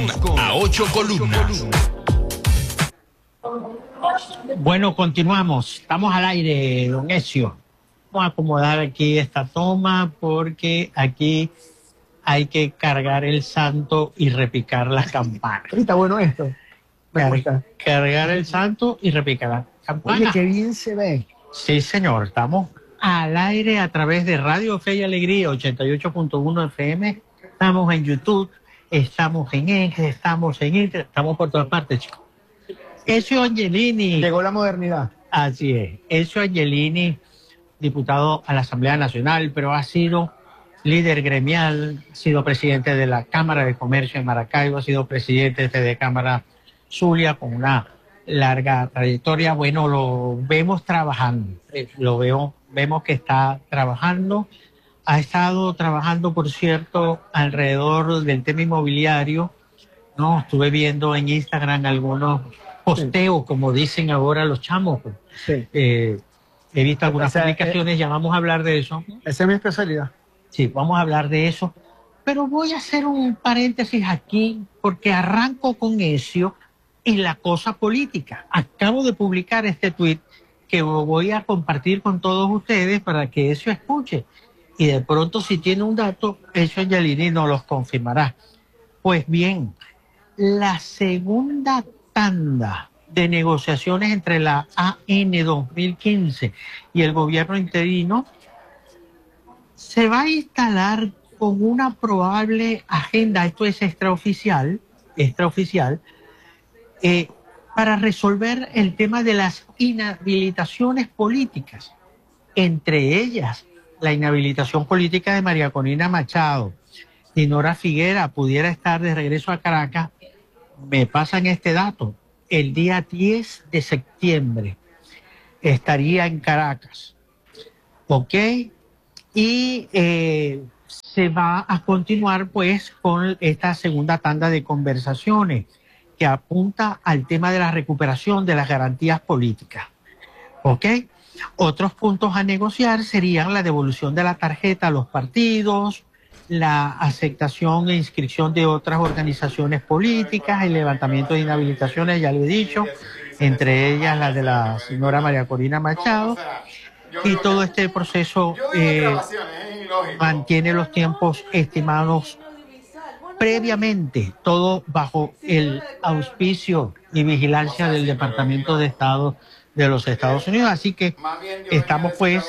A Ocho Columnas. Bueno, continuamos. Estamos al aire, don Ezio. Vamos a acomodar aquí esta toma porque aquí hay que cargar el santo y repicar las campanas. Está bueno esto. Cargar el santo y repicar las campanas. Oye, qué bien se ve. Sí, señor. Estamos al aire a través de Radio Fe y Alegría, 88.1 FM. Estamos en YouTube, estamos en X, estamos en Inter, estamos por todas partes, chicos. Ezio Angelini. Llegó la modernidad. Así es. Ezio Angelini, diputado a la Asamblea Nacional, pero ha sido líder gremial, ha sido presidente de la Cámara de Comercio de Maracaibo, ha sido presidente de Cámara Zulia con una larga trayectoria. Bueno, lo vemos trabajando, vemos que está trabajando. Ha estado trabajando, por cierto, alrededor del tema inmobiliario, ¿no? Estuve viendo en Instagram algunos posteos, como dicen ahora los chamos. Sí. He visto algunas publicaciones, ya vamos a hablar de eso. Esa es mi especialidad. Sí, vamos a hablar de eso. Pero voy a hacer un paréntesis aquí, porque arranco con Ezio y la cosa política. Acabo de publicar este tuit que voy a compartir con todos ustedes para que Ezio escuche. Y de pronto, si tiene un dato, Ezio Angelini nos los confirmará. Pues bien, la segunda tanda de negociaciones entre la AN 2015 y el gobierno interino se va a instalar con una probable agenda, esto es extraoficial, para resolver el tema de las inhabilitaciones políticas, entre ellas la inhabilitación política de María Corina Machado. Si Nora Figuera pudiera estar de regreso a Caracas, me pasan este dato, el día 10 de septiembre estaría en Caracas, ¿ok? Y se va a continuar pues con esta segunda tanda de conversaciones que apunta al tema de la recuperación de las garantías políticas, ¿ok? Otros puntos a negociar serían la devolución de la tarjeta a los partidos, la aceptación e inscripción de otras organizaciones políticas, el levantamiento de inhabilitaciones, ya lo he dicho, entre ellas la de la señora María Corina Machado, y todo este proceso mantiene los tiempos estimados previamente, todo bajo el auspicio y vigilancia del Departamento de Estado de los Estados Unidos, así que estamos pues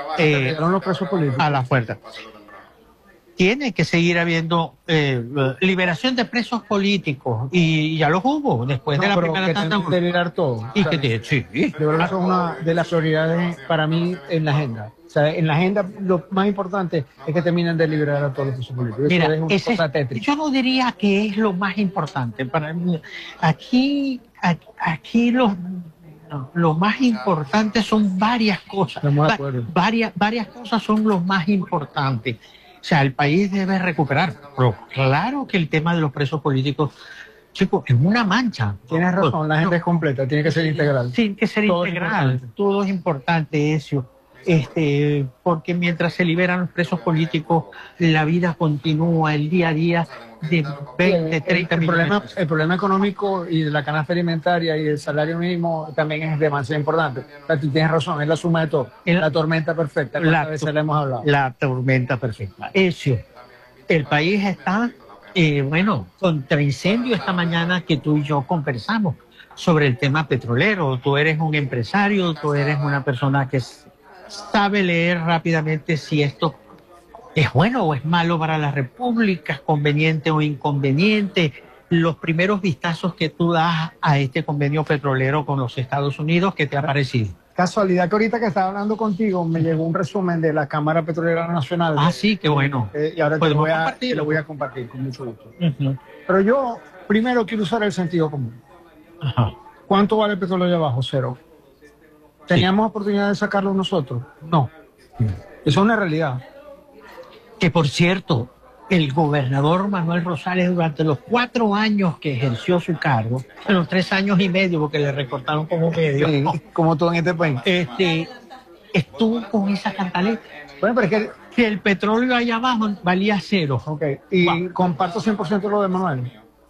a la puerta. Tiene que seguir habiendo liberación de presos políticos y ya los hubo después de la primera tanda. De liberar todo. Y que sí. De verdad son una de las prioridades para mí en la agenda. O sea, en la agenda lo más importante es que terminen de liberar a todos los presos políticos. Mira, yo no diría que es lo más importante. Para mí, aquí lo más importante son varias cosas. Varias cosas son lo más importante. O sea, el país debe recuperar. Pero claro que el tema de los presos políticos, chicos, es una mancha. Tienes razón, la agenda es completa, tiene que ser integral. Tiene que ser integral. Todo es importante eso. Porque mientras se liberan los presos políticos, la vida continúa, el día a día de 20, 30 millones. El problema económico y de la canasta alimentaria y el salario mínimo también es demasiado importante. O sea, tú tienes razón, es la suma de todo. La tormenta perfecta, ¿cuántas veces le hemos hablado? La tormenta perfecta. Eso, el país está, contra incendio esta mañana que tú y yo conversamos sobre el tema petrolero. Tú eres un empresario, tú eres una persona que sabe leer rápidamente si esto es bueno o es malo para la República, es conveniente o inconveniente. Los primeros vistazos que tú das a este convenio petrolero con los Estados Unidos, ¿qué te ha parecido? Casualidad que ahorita que estaba hablando contigo me llegó un resumen de la Cámara Petrolera Nacional. Ah, sí, qué bueno. Y ahora te lo voy a compartir con mucho gusto. Pero yo primero quiero usar el sentido común. Ajá. ¿Cuánto vale el petróleo allá abajo? Cero. ¿Teníamos oportunidad de sacarlo nosotros? No. Eso es una realidad. Que por cierto, el gobernador Manuel Rosales durante los 4 años que ejerció su cargo, en los 3 años y medio, porque le recortaron como medio, como todo en este país, estuvo con esa cantaleta. Bueno, pero es que el petróleo allá abajo valía cero. Okay. Y comparto 100% lo de Manuel.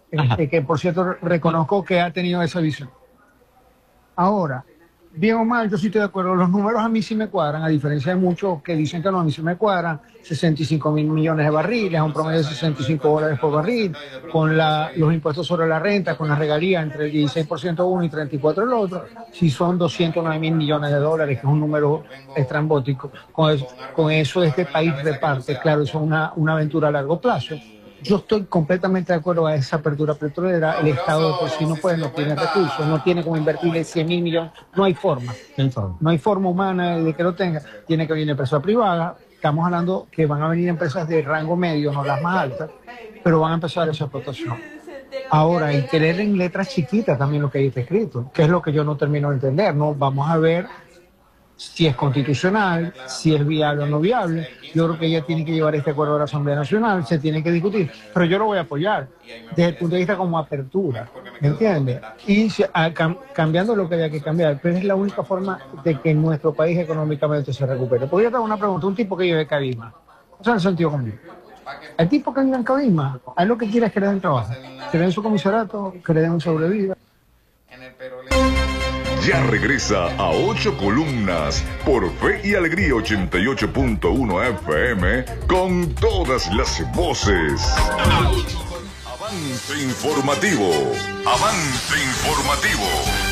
que por cierto reconozco que ha tenido esa visión. Ahora, bien o mal, yo sí estoy de acuerdo, los números a mí sí me cuadran, a diferencia de muchos que dicen que no, a mí sí me cuadran, 65 mil millones de barriles, a un promedio de 65 dólares por barril, con los impuestos sobre la renta, con la regalía entre el 16% uno y 34% el otro, sí son 209 mil millones de dólares, que es un número estrambótico. Con eso este país reparte, claro, eso es una aventura a largo plazo. Yo estoy completamente de acuerdo a esa apertura petrolera. El Estado de por sí no tiene recursos, no tiene como invertirle 100 mil millones, no hay forma. No hay forma humana de que lo tenga. Tiene que venir empresa privada. Estamos hablando que van a venir empresas de rango medio, no las más altas, pero van a empezar esa explotación. Ahora, y querer en letras chiquitas también lo que ahí está escrito, que es lo que yo no termino de entender, ¿no? Vamos a ver si es constitucional, si es viable o no viable. Yo creo que ella tiene que llevar este acuerdo a la Asamblea Nacional, se tiene que discutir, pero yo lo voy a apoyar desde el punto de vista como apertura, ¿me entiendes? Y cambiando lo que haya que cambiar, pero es la única forma de que nuestro país económicamente se recupere. Porque yo te hago una pregunta, un tipo que vive en Cabima, o sea, en el sentido común. El tipo que vive en Cabima, a lo que quiere es que le den trabajo, que le den su comisariato, que le den un sobrevida. Ya regresa a 8 columnas por Fe y Alegría 88.1 FM con todas las voces. Avance informativo. Avance informativo.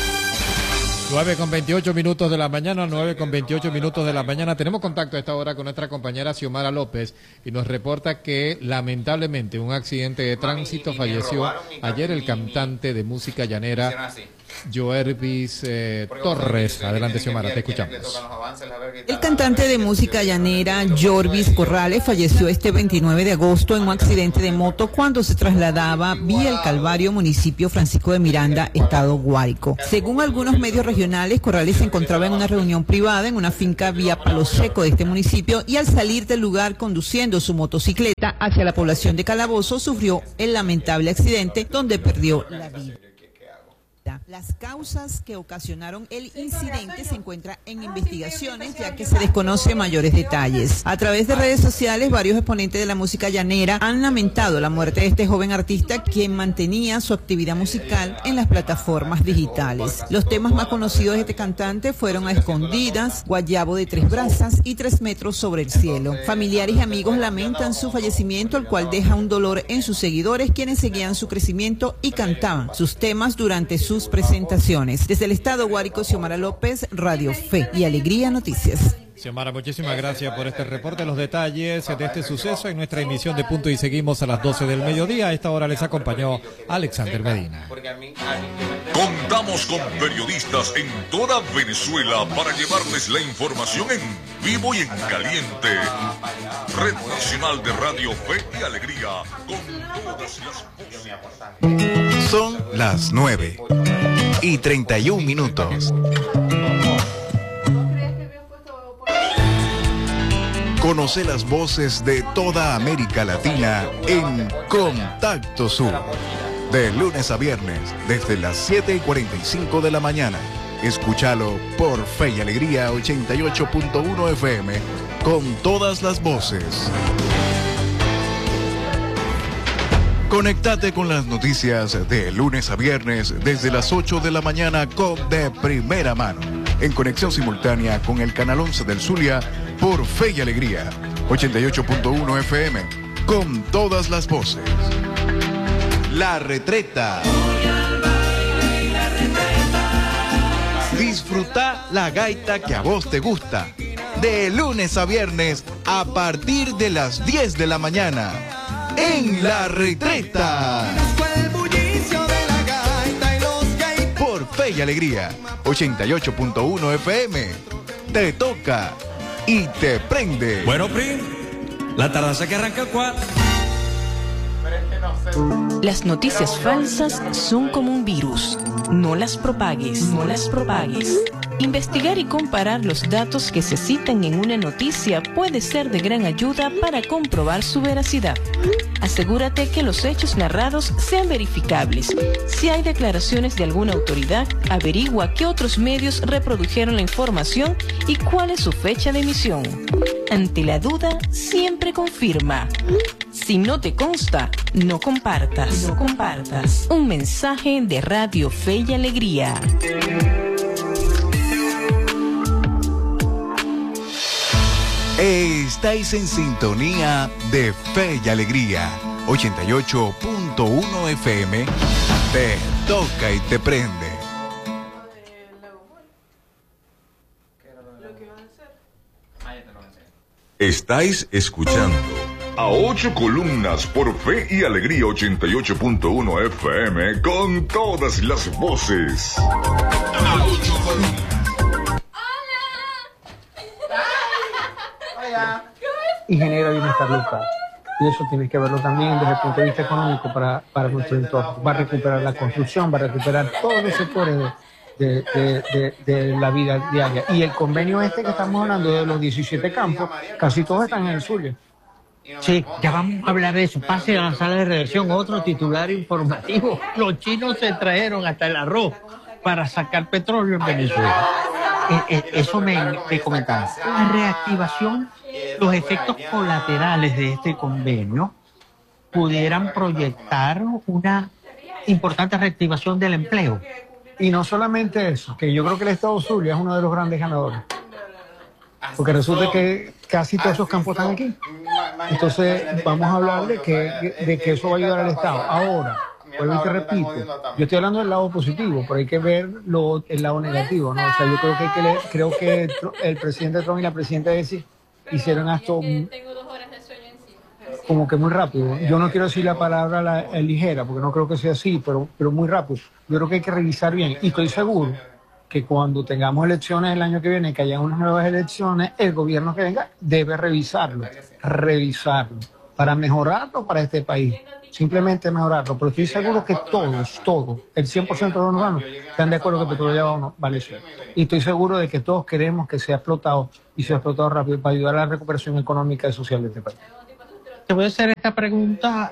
9:28 de la mañana, 9:28 de la mañana. Tenemos contacto a esta hora con nuestra compañera Xiomara López y nos reporta que lamentablemente un accidente de tránsito falleció ayer el cantante de música llanera Joervis Torres. Adelante, Xiomara, te escuchamos. El cantante de música llanera Joervis Corrales falleció este 29 de agosto en un accidente de moto cuando se trasladaba vía el Calvario, municipio Francisco de Miranda, estado Guárico. Según algunos medios regionales, Corrales se encontraba en una reunión privada en una finca vía Palo Seco de este municipio y al salir del lugar conduciendo su motocicleta hacia la población de Calabozo sufrió el lamentable accidente donde perdió la vida. Las causas que ocasionaron el incidente se encuentran en investigaciones, ya que se desconocen mayores detalles. A través de redes sociales, varios exponentes de la música llanera han lamentado la muerte de este joven artista, quien mantenía su actividad musical en las plataformas digitales. Los temas más conocidos de este cantante fueron A Escondidas, Guayabo de Tres Brazas y 3 metros sobre el cielo. Familiares y amigos lamentan su fallecimiento, el cual deja un dolor en sus seguidores, quienes seguían su crecimiento y cantaban sus temas durante sus presentaciones. Desde el estado Guárico, Xiomara López, Radio Fe y Alegría Noticias. Xiomara, muchísimas gracias por este reporte, los detalles de este suceso en nuestra emisión de Punto y Seguimos a las 12 del mediodía. A esta hora les acompañó Alexander Medina. Contamos con periodistas en toda Venezuela para llevarles la información en vivo y en caliente. Red Nacional de Radio Fe y Alegría con todas las voces. Son las 9:31. Conoce las voces de toda América Latina en Contacto Sur. De lunes a viernes, desde las 7:45 de la mañana. Escúchalo por Fe y Alegría 88.1 FM con todas las voces. Conéctate con las noticias de lunes a viernes desde las 8 de la mañana con De Primera Mano. En conexión simultánea con el canal 11 del Zulia por Fe y Alegría 88.1 FM con todas las voces. La Retreta. Disfruta la gaita que a vos te gusta. De lunes a viernes a partir de las 10 de la mañana. En La Retreta. Por Fe y Alegría 88.1 FM. Te toca y te prende. Bueno, Pri, la tardanza que arranca el 4. Las noticias falsas son como un virus. No las propagues, no las propagues. Investigar y comparar los datos que se citan en una noticia puede ser de gran ayuda para comprobar su veracidad. Asegúrate que los hechos narrados sean verificables. Si hay declaraciones de alguna autoridad, averigua qué otros medios reprodujeron la información y cuál es su fecha de emisión. Ante la duda, siempre confirma. Si no te consta, no compartas. No compartas. Un mensaje de Radio Fe y Alegría. Estáis en sintonía de Fe y Alegría. 88.1 FM. Te toca y te prende. Estáis escuchando a 8 columnas por Fe y Alegría 88.1 FM con todas las voces. A 8 columnas. Hola. Y genera bienestar local. Y eso tienes que verlo también desde el punto de vista económico para nuestro entorno. Va a recuperar la construcción, va a recuperar todos los sectores de la vida diaria. Y el convenio que estamos hablando de los 17 campos, casi todos están en el suyo. Sí, ya vamos a hablar de eso. Pase a la sala de redacción, otro titular informativo. Los chinos se trajeron hasta el arroz para sacar petróleo en Venezuela. Eso me comentaba. La reactivación, los efectos colaterales de este convenio pudieran proyectar una importante reactivación del empleo. Y no solamente eso, que yo creo que el Estado Zulia es uno de los grandes ganadores. Porque resulta que casi todos esos campos están aquí. Entonces vamos a hablar de que eso va a ayudar al Estado. Ahora, vuelvo y te repito, yo estoy hablando del lado positivo, pero hay que ver el lado negativo, ¿no? O sea, yo creo que el presidente Trump y la presidenta Esi hicieron esto como que muy rápido. Yo no quiero decir la palabra ligera, porque no creo que sea así, pero muy rápido. Yo creo que hay que revisar bien. Y estoy seguro que cuando tengamos elecciones el año que viene, que haya unas nuevas elecciones, el gobierno que venga debe revisarlo, para mejorarlo para este país. Simplemente mejorarlo. Pero estoy seguro que todos, el 100% de los venezolanos están de acuerdo que el petróleo ya vale cero. Y estoy seguro de que todos queremos que sea explotado y sea explotado rápido para ayudar a la recuperación económica y social de este país. Te voy a hacer esta pregunta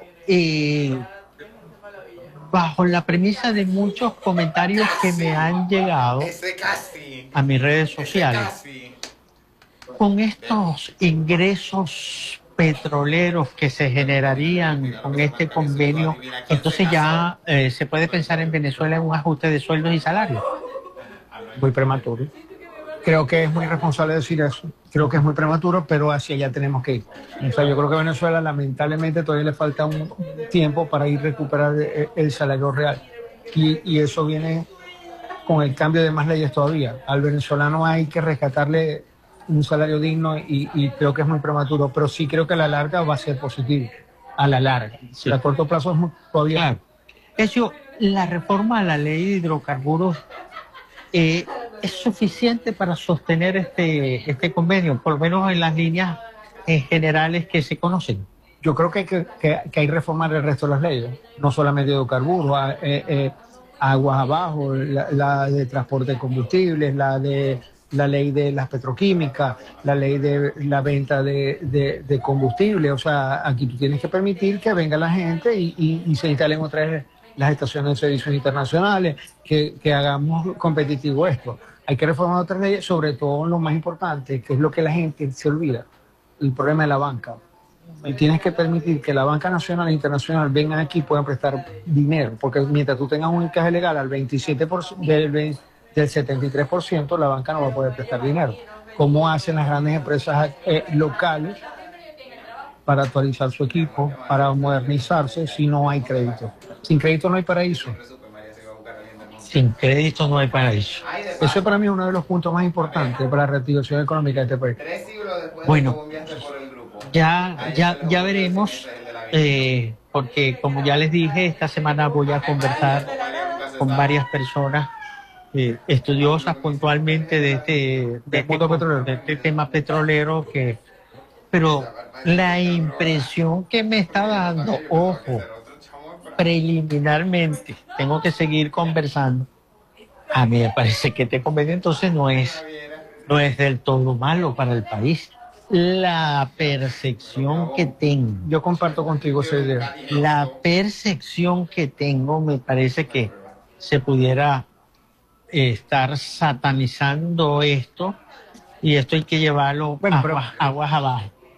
bajo la premisa de muchos comentarios que me han llegado a mis redes sociales. Con estos ingresos petroleros que se generarían con este convenio, entonces ya se puede pensar en Venezuela en un ajuste de sueldos y salarios. Muy prematuro. Creo que es muy irresponsable decir eso. Creo que es muy prematuro, pero hacia allá tenemos que ir. O sea, yo creo que a Venezuela lamentablemente todavía le falta un tiempo para ir a recuperar el salario real. Y eso viene con el cambio de más leyes todavía. Al venezolano hay que rescatarle un salario digno y creo que es muy prematuro, pero sí creo que a la larga va a ser positivo. A la larga. Sí. A corto plazo es todavía... Claro. Eso, la reforma a la ley de hidrocarburos ¿es suficiente para sostener este convenio, por lo menos en las líneas generales que se conocen? Yo creo que hay que reformar el resto de las leyes, no solamente hidrocarburos, aguas abajo, la de transporte de combustibles, la ley de las petroquímicas, la ley de la venta de combustible. O sea, aquí tú tienes que permitir que venga la gente y se instalen otra vez las estaciones de servicios internacionales, que hagamos competitivo esto. Hay que reformar otras leyes, sobre todo lo más importante, que es lo que la gente se olvida, el problema de la banca. Y tienes que permitir que la banca nacional e internacional vengan aquí y puedan prestar dinero, porque mientras tú tengas un encaje legal al 27% del 73%, la banca no va a poder prestar dinero. ¿Cómo hacen las grandes empresas locales para actualizar su equipo, para modernizarse, si no hay crédito? Sin crédito no hay paraíso. Sin crédito no hay paraíso. Eso para mí es uno de los puntos más importantes para la reactivación económica de este país. Bueno, ya veremos, porque como ya les dije, esta semana voy a conversar con varias personas estudiosas puntualmente de este tema petrolero, pero la impresión que me está dando, ojo, preliminarmente, tengo que seguir conversando, a mí me parece que este convenio entonces no es del todo malo para el país. La percepción que tengo, yo comparto contigo esa idea. La percepción que tengo me parece que se pudiera estar satanizando esto, y esto hay que llevarlo aguas abajo.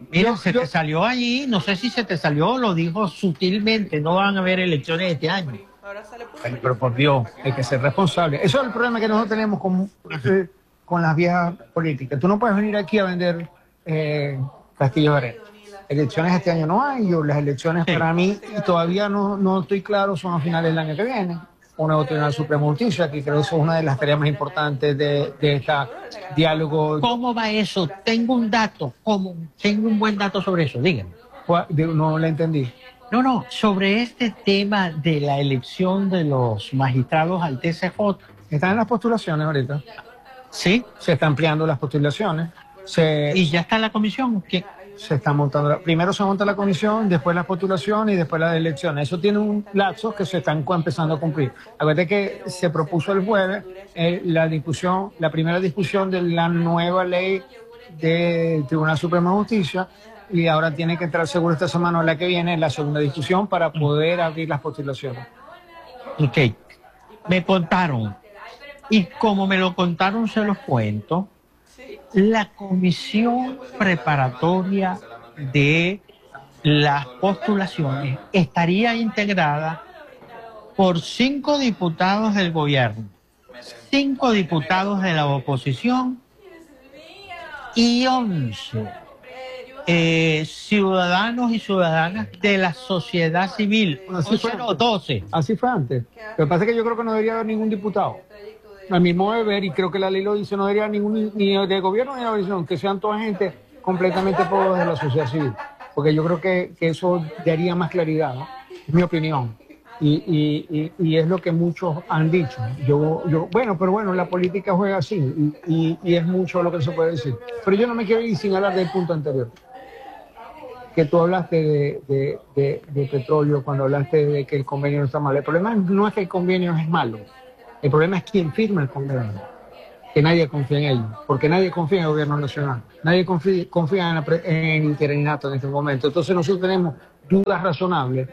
Mira, te salió allí, no sé si se te salió, lo dijo sutilmente, no van a haber elecciones este año. Ay, pero por Dios, hay que ser responsable. Eso es el problema que nosotros tenemos con las vías políticas. Tú no puedes venir aquí a vender castillos de arena. Elecciones este año no hay, las elecciones para mí todavía no estoy claro, son a finales del año que viene. Un nuevo Tribunal Supremo de Justicia, que creo que eso es una de las tareas más importantes de este diálogo. ¿Cómo va eso? Tengo un dato, tengo un buen dato sobre eso, díganme. No la entendí. No, sobre este tema de la elección de los magistrados al TCJ. Están en las postulaciones ahorita. Sí. Se están ampliando las postulaciones. ¿Y ya está la comisión? ¿Qué? Se está montando. Primero se monta la comisión, después las postulaciones y después las elecciones. Eso tiene un lapso que se están empezando a cumplir. Acuérdate que se propuso el jueves la primera discusión de la nueva ley del Tribunal Supremo de Justicia, y ahora tiene que entrar seguro esta semana o la que viene la segunda discusión para poder abrir las postulaciones. Ok. Me contaron, y como me lo contaron se los cuento. La comisión preparatoria de las postulaciones estaría integrada por 5 diputados del gobierno, 5 diputados de la oposición y 11 ciudadanos y ciudadanas de la sociedad civil. 12. Así fue antes. Lo que pasa es que yo creo que no debería haber ningún diputado. A mi modo de ver, y creo que la ley lo dice, no debería ningún ni de gobierno ni de la oposición, que sean toda gente completamente pobres de la sociedad civil, porque yo creo que eso daría más claridad, ¿no? Es mi opinión, y es lo que muchos han dicho. Pero bueno, la política juega así, y es mucho lo que se puede decir. Pero yo no me quiero ir sin hablar del punto anterior, que tú hablaste de petróleo, cuando hablaste de que el convenio no está mal. El problema no es que el convenio es malo. El problema es quién firma el convenio, que nadie confía en ellos, porque nadie confía en el gobierno nacional, nadie confía en el interinato en este momento. Entonces nosotros tenemos dudas razonables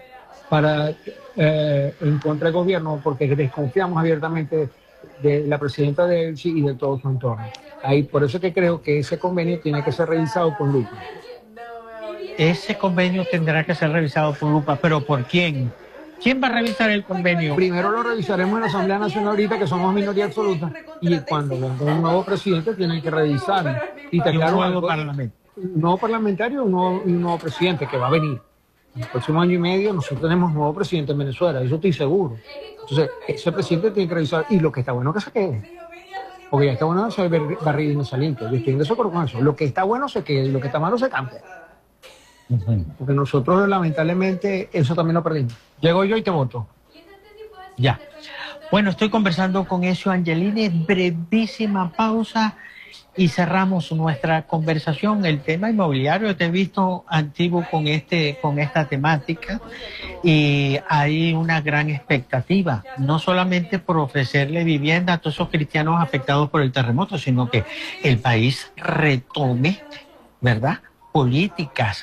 en contra del gobierno, porque desconfiamos abiertamente de la presidenta de Elchi y de todo su entorno. Por eso es que creo que ese convenio tiene que ser revisado por lupa. Ese convenio tendrá que ser revisado por lupa, ¿pero por quién? ¿Quién va a revisar el convenio? Primero lo revisaremos en la Asamblea Nacional ahorita, que somos minoría absoluta, y cuando venga un nuevo presidente tiene que revisar. Y un nuevo parlamento. Un nuevo parlamentario y un nuevo presidente que va a venir. En el próximo año y medio nosotros tenemos un nuevo presidente en Venezuela, eso estoy seguro. Entonces, ese presidente tiene que revisar, y lo que está bueno que se quede. Porque ya está bueno se ve barrido y no saliente. Yo estoy de acuerdo con eso. Lo que está bueno se quede, y lo que está malo se cambia. Porque nosotros lamentablemente eso también lo perdimos. Llego yo y te voto. Ya. Bueno, estoy conversando con Ezio Angelini, brevísima pausa y cerramos nuestra conversación. El tema inmobiliario, te he visto antiguo con esta temática, y hay una gran expectativa, no solamente por ofrecerle vivienda a todos esos cristianos afectados por el terremoto, sino que el país retome, ¿verdad?, políticas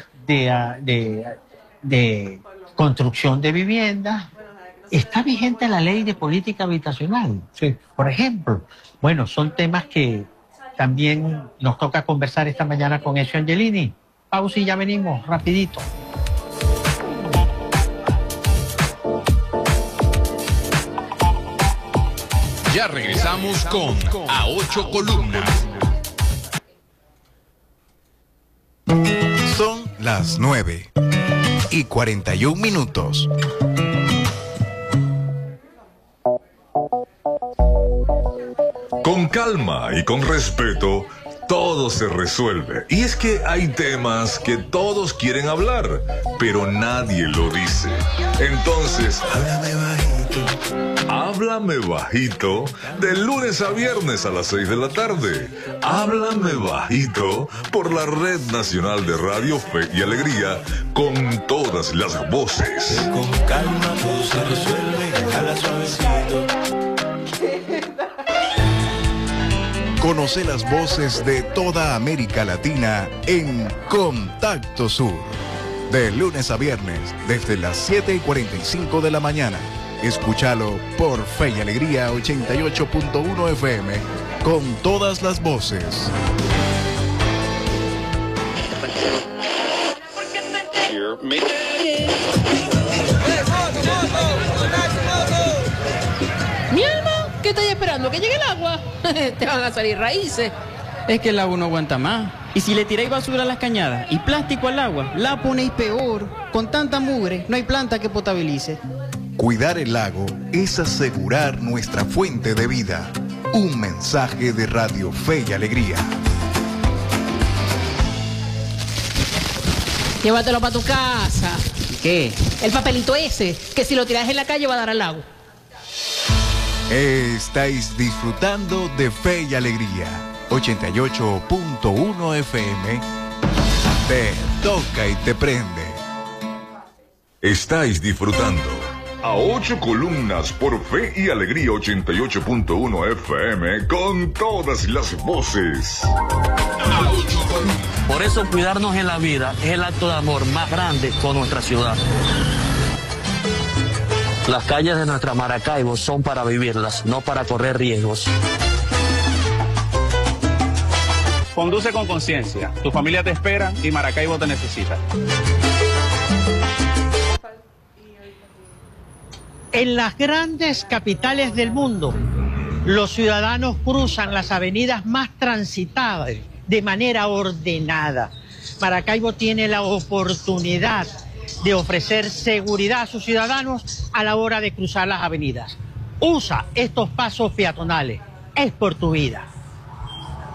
de construcción de viviendas. Está vigente la ley de política habitacional, sí, por ejemplo. Bueno, son temas que también nos toca conversar esta mañana con Ezio Angelini. Pausa y ya venimos, rapidito. Ya regresamos con A Ocho Columnas. Son las 9:41. Con calma y con respeto, todo se resuelve. Y es que hay temas que todos quieren hablar, pero nadie lo dice. Entonces, háblame bajito, de lunes a viernes a las 6 de la tarde. Háblame bajito por la Red Nacional de Radio Fe y Alegría, con todas las voces. Con calma todo se resuelve, a la suavecito. Conoce las voces de toda América Latina en Contacto Sur. De lunes a viernes, desde las 7:45 de la mañana. Escúchalo por Fe y Alegría 88.1 FM, con todas las voces. Mi alma, ¿qué estáis esperando? ¿Que llegue el agua? Te van a salir raíces. Es que el agua no aguanta más. Y si le tiráis basura a las cañadas y plástico al agua, la ponéis peor. Con tanta mugre, no hay planta que potabilice. Cuidar el lago es asegurar nuestra fuente de vida. Un mensaje de Radio Fe y Alegría. Llévatelo para tu casa. ¿Qué? El papelito ese, que si lo tiras en la calle va a dar al agua. Estáis disfrutando de Fe y Alegría. 88.1 FM. Te toca y te prende. Estáis disfrutando a 8 columnas por Fe y Alegría 88.1 FM con todas las voces. Por eso cuidarnos en la vida es el acto de amor más grande con nuestra ciudad. Las calles de nuestra Maracaibo son para vivirlas, no para correr riesgos. Conduce con conciencia. Tu familia te espera y Maracaibo te necesita. En las grandes capitales del mundo, los ciudadanos cruzan las avenidas más transitadas de manera ordenada. Maracaibo tiene la oportunidad de ofrecer seguridad a sus ciudadanos a la hora de cruzar las avenidas. Usa estos pasos peatonales. Es por tu vida.